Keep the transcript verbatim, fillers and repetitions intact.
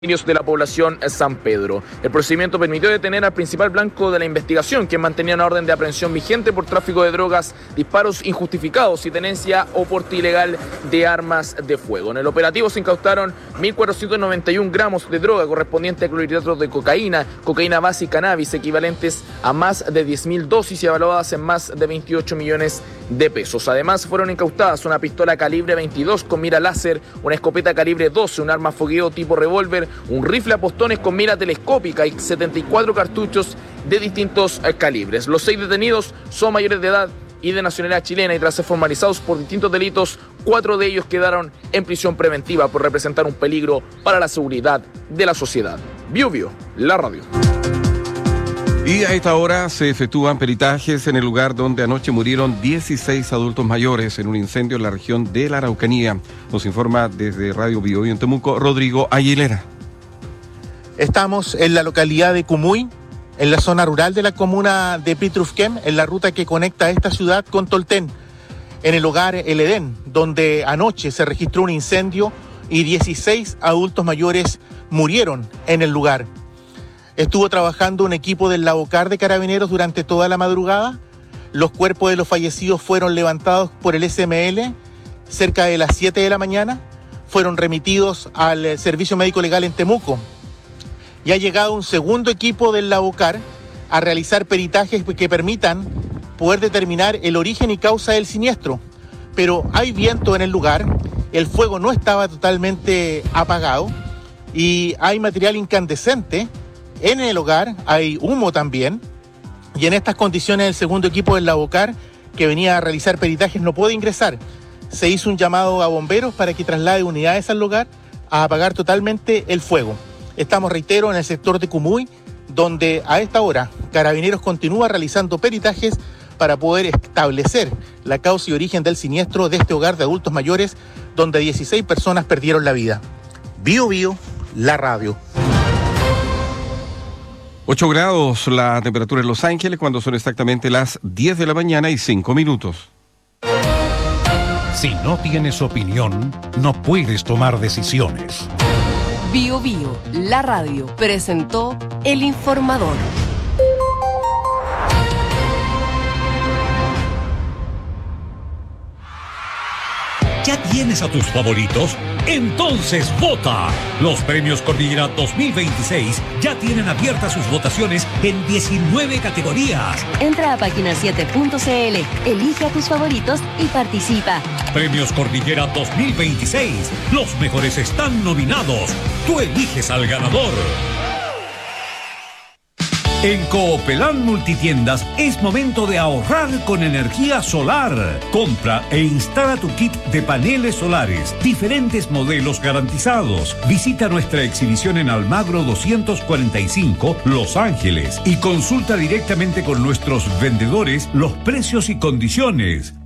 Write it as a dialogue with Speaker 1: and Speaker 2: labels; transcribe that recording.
Speaker 1: de la población San Pedro. El procedimiento permitió detener al principal blanco de la investigación, quien mantenía una orden de aprehensión vigente por tráfico de drogas, disparos injustificados y tenencia o porte ilegal de armas de fuego. En el operativo se incautaron mil cuatrocientos noventa y uno gramos de droga correspondiente a clorhidratos de cocaína, cocaína base y cannabis, equivalentes a más de diez mil dosis y evaluadas en más de veintiocho millones de pesos. Además, fueron incautadas una pistola calibre veintidós con mira láser, una escopeta calibre doce, un arma fogueo tipo revólver, un rifle a postones con mira telescópica y setenta y cuatro cartuchos de distintos calibres. Los seis detenidos son mayores de edad y de nacionalidad chilena y tras ser formalizados por distintos delitos, cuatro de ellos quedaron en prisión preventiva por representar un peligro para la seguridad de la sociedad. Bio Bio, la radio.
Speaker 2: Y a esta hora se efectúan peritajes en el lugar donde anoche murieron dieciséis adultos mayores en un incendio en la región de la Araucanía. Nos informa desde Radio Bio Bio en Temuco, Rodrigo Aguilera.
Speaker 3: Estamos en la localidad de Cumuy, en la zona rural de la comuna de Pitrufquén, en la ruta que conecta esta ciudad con Tolten, en el hogar El Edén, donde anoche se registró un incendio y dieciséis adultos mayores murieron en el lugar. Estuvo trabajando un equipo del Lavocar de Carabineros durante toda la madrugada. Los cuerpos de los fallecidos fueron levantados por el S M L cerca de las siete de la mañana. Fueron remitidos al Servicio Médico Legal en Temuco. Y ha llegado un segundo equipo del Lavocar a realizar peritajes que permitan poder determinar el origen y causa del siniestro. Pero hay viento en el lugar, el fuego no estaba totalmente apagado y hay material incandescente en el hogar, hay humo también. Y en estas condiciones el segundo equipo del Lavocar, que venía a realizar peritajes, no puede ingresar. Se hizo un llamado a bomberos para que traslade unidades al lugar a apagar totalmente el fuego. Estamos, reitero, en el sector de Cumuy, donde a esta hora Carabineros continúa realizando peritajes para poder establecer la causa y origen del siniestro de este hogar de adultos mayores, donde dieciséis personas perdieron la vida. Bio Bio, la radio.
Speaker 2: ocho grados la temperatura en Los Ángeles cuando son exactamente las diez de la mañana y cinco minutos.
Speaker 4: Si no tienes opinión, no puedes tomar decisiones.
Speaker 5: Bio Bio, la radio, presentó El Informador.
Speaker 4: ¿Ya tienes a tus favoritos? Entonces vota. Los premios Cordillera dos mil veintiséis ya tienen abiertas sus votaciones en diecinueve categorías.
Speaker 6: Entra a página siete punto c l, elige a tus favoritos y participa.
Speaker 4: Premios Cordillera dos mil veintiséis. Los mejores están nominados. Tú eliges al ganador. En Coopelán Multitiendas es momento de ahorrar con energía solar. Compra e instala tu kit de paneles solares, diferentes modelos garantizados. Visita nuestra exhibición en Almagro doscientos cuarenta y cinco, Los Ángeles, y consulta directamente con nuestros vendedores los precios y condiciones.